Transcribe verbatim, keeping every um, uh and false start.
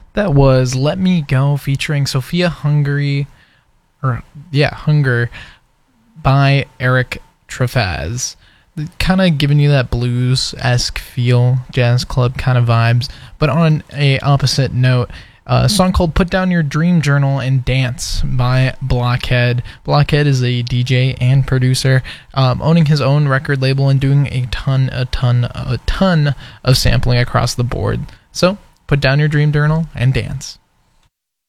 That was Let Me Go featuring Sophia Hungary, or yeah, Hunger by Eric Trefaz. Kind of giving you that blues-esque feel, jazz club kind of vibes, but on a opposite note, a song called Put Down Your Dream Journal and Dance by Blockhead. Blockhead is a D J and producer, um, owning his own record label and doing a ton, a ton, a ton of sampling across the board. So, put down your dream journal and dance.